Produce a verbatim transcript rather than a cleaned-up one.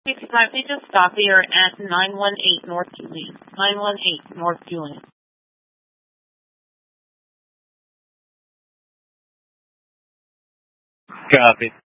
sixty-five, they just stop here at nine one eight North Julian. nine one eight North Julian. Copy.